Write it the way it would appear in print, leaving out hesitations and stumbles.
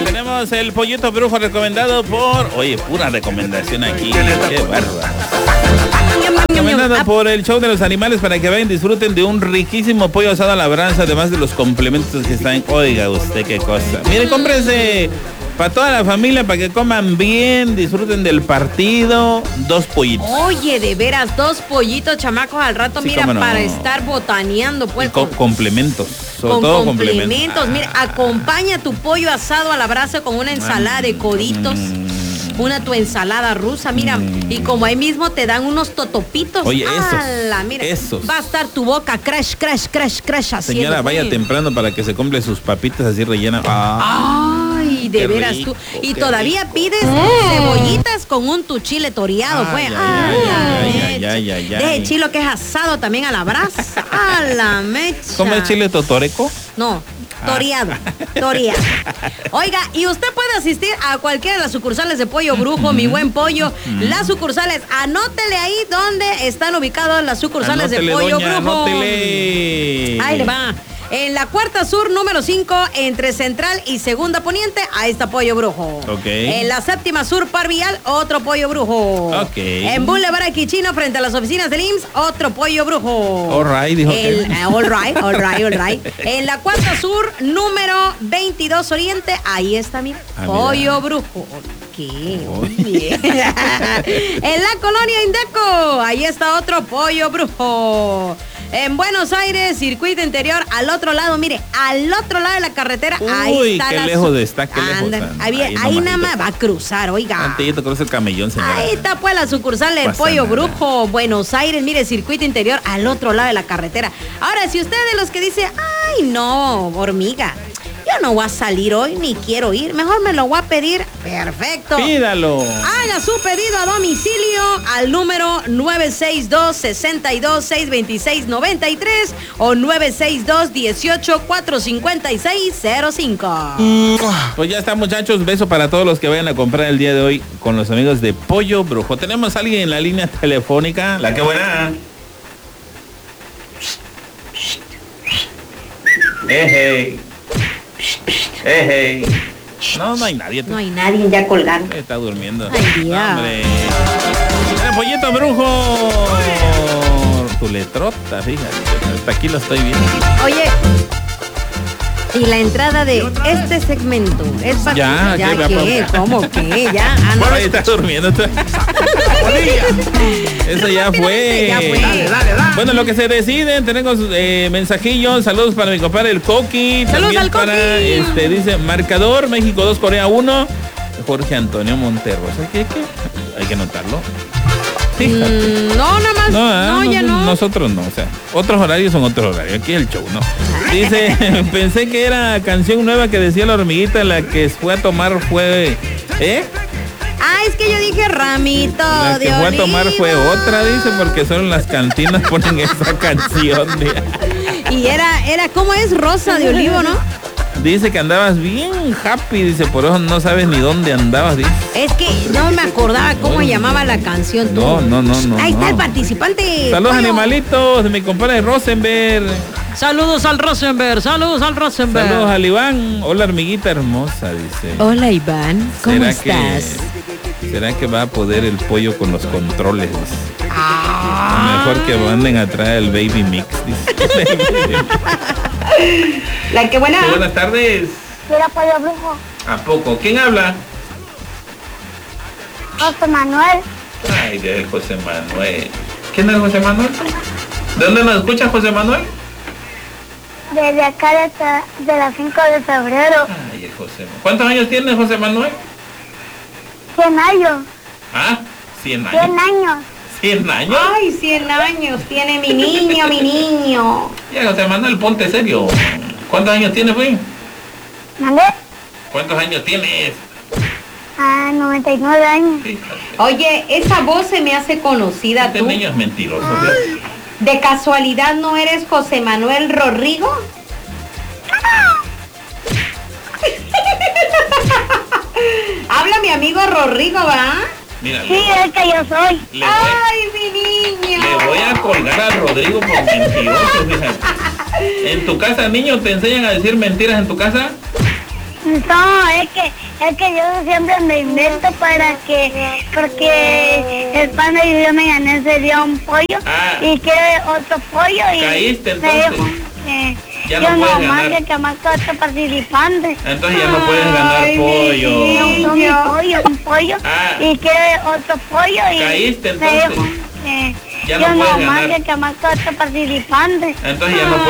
Tenemos el pollito brujo recomendado por... Oye, pura recomendación aquí. Qué bárbaro. Recomendado por el show de los animales para que vayan y disfruten de un riquísimo pollo asado a la brasa, además de los complementos que están. Oiga usted qué cosa. Mire, cómprense para toda la familia, para que coman bien, disfruten del partido. 2 pollitos. Oye, de veras, 2 pollitos, chamacos, al rato, sí, mira, no, para estar botaneando, pues. Complementos, sobre todo complementos. Mira, acompaña tu pollo asado a la brasa con una ensalada de coditos. Tu ensalada rusa, mira, y como ahí mismo te dan unos totopitos. Oye, mira, esos. Va a estar tu boca crash haciendo. Señora, vaya temprano para que se compre sus papitas así rellenas. Ay, de veras rico, tú. Y todavía rico. Pides cebollitas con un tu chile toreado, pues. De chilo que es asado también a la brasa. A la mecha. ¿Cómo es chile totoreco? No. Toreado. Oiga, y usted puede asistir a cualquiera de las sucursales de Pollo Brujo, mi buen pollo. Las sucursales, anótele ahí donde están ubicadas las sucursales de Pollo Brujo. Anótele. Ahí le va. En la Cuarta Sur, número 5, entre Central y Segunda Poniente, ahí está Pollo Brujo. Okay. En la Séptima Sur, Parvial, otro Pollo Brujo. Okay. En Boulevard Quichino, frente a las oficinas del IMSS, otro Pollo Brujo. All right, dijo all right. En la Cuarta Sur, número 22 Oriente, ahí está mi Pollo Brujo. ¿Qué? Oye. En la Colonia Indeco, ahí está otro Pollo Brujo. En Buenos Aires, circuito interior, al otro lado, mire, al otro lado de la carretera, ahí está. Qué lejos está, qué lejos. Ahí nada más va a cruzar, oiga. Antillito cruza el camellón, señora. Ahí está pues la sucursal del Pollo Brujo, Buenos Aires, mire, circuito interior, al otro lado de la carretera. Ahora, si usted de los que dice, ay, no, hormiga, yo no voy a salir hoy, ni quiero ir, mejor me lo voy a pedir, perfecto. Pídalo. Haga su pedido a domicilio al número 962-62-626-93 o 962-18-456-05. Pues ya está, muchachos, beso para todos los que vayan a comprar el día de hoy con los amigos de Pollo Brujo. Tenemos a alguien en la línea telefónica. La que buena. Hey. No hay nadie. No hay nadie ya colgando. Está durmiendo. Ay, Dios. Hombre. El Pollito Brujo. Tu letrota, fíjate. Hasta aquí lo estoy viendo. Oye. Y la entrada de este segmento es para... ¿Ya ¿qué? ¿Cómo qué? Ya. Bueno, ahí está durmiendo. Eso ya fue. Dale. Bueno, lo que se deciden, tenemos mensajillos. Saludos para mi compadre el Coqui. Saludos al Coqui. Dice, marcador, México 2, Corea 1. Jorge Antonio Montero. O sea, ¿qué? Hay que anotarlo. No, nada más. No, ya no. Nosotros no, o sea, otros horarios son otros horarios. Aquí es el show, ¿no? Dice, pensé que era canción nueva que decía la hormiguita, la que fue a tomar fue... es que yo dije ramito la que fue a tomar fue otra, dice, porque solo en las cantinas ponen esa canción. Y era, ¿cómo es? Rosa de olivo, ¿no? Dice que andabas bien happy, dice, por eso no sabes ni dónde andabas, dice. Es que no me acordaba cómo llamaba la canción. No. Ahí está el participante. Saludos, animalitos, de mi compadre Rosenberg. Saludos al Rosenberg. Saludos al Iván. Hola, hormiguita hermosa, dice. Hola, Iván, ¿cómo estás? ¿Será que va a poder el pollo con los controles? Mejor que manden a traer el Baby Mix, dice. La que buena. Buenas tardes. Era Pollo Brujo. ¿A poco? ¿Quién habla? José Manuel. Ay, de José Manuel. ¿Quién es José Manuel? ¿De dónde nos escucha José Manuel? Desde acá de la 5 de febrero. Ay, José Manuel. ¿Cuántos años tiene José Manuel? 100 años. ¿Ah? 100 años. 100 años. 100 años. Ay, 100 años tiene mi niño. Ya, José Manuel, ponte serio. ¿Cuántos años tienes, güey? ¿Mandé? ¿Cuántos años tienes? 99 años. Fíjate. Oye, esa voz se me hace conocida. Este tú. niño es mentiroso. ¿De casualidad no eres José Manuel Rodrigo? Habla mi amigo Rodrigo, ¿va? Mira, Sí, es que yo soy. ¡Ay, mi niño! Le voy a colgar a Rodrigo por mentiroso, fíjate. ¿En tu casa, niño, te enseñan a decir mentiras en tu casa? No, es que yo siempre me invento porque el pana y yo me gané, se dio un pollo y quiere otro pollo y caíste me entonces. dijo, Ya yo no puedes no más ganar. que más que otro participante. Entonces ya no puedes ganar pollo. No, un pollo y quiere otro pollo y caíste me entonces. dijo, Ya yo no puedes no más ganar. que más que otro participante. Entonces ya no puedes